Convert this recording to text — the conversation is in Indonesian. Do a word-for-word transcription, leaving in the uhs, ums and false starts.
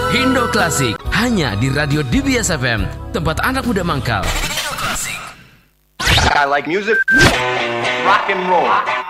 Indo Klasik hanya di Radio D B S F M, tempat anak muda mangkal. Indo Klasik. I like music, rock and roll.